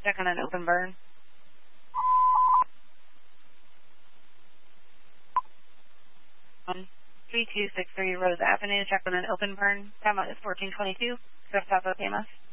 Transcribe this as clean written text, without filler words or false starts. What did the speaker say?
Check on an open burn. 3263 Rose Avenue. Check on an open burn. Time out is 1422. Just off of PMS.